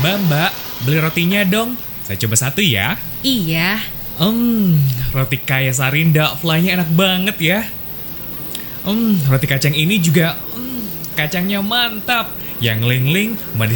Mbak, beli rotinya dong. Saya coba satu ya. Iya, Roti kaya Sarinda, fly-nya enak banget ya. Roti kacang ini juga, kacangnya mantap. Yang ling-ling, manis